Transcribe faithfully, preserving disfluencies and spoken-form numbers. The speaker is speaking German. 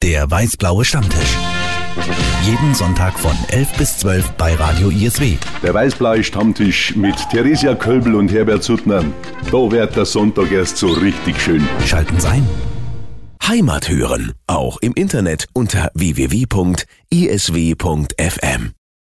Der weiß-blaue Stammtisch. Jeden Sonntag von elf bis zwölf bei Radio I S W. Der weiß-blaue Stammtisch mit Theresia Kölbel und Herbert Suttner. Da wird der Sonntag erst so richtig schön. Schalten Sie ein. Heimat hören, auch im Internet unter w w w punkt i s w punkt f m.